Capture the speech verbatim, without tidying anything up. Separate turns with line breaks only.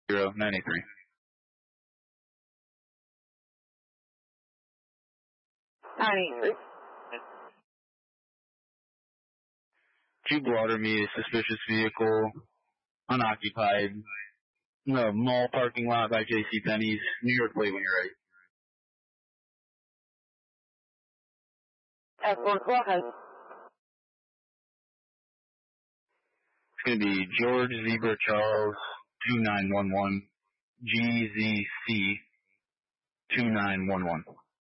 zero nine eight three.
nine eight three.
Tube water me a suspicious vehicle, unoccupied, in the mall parking lot by JCPenney's, New York plate when you're ready.
F four, go ahead.
It's going to be George Zebra Charles two nine one one, G Z C two nine one one.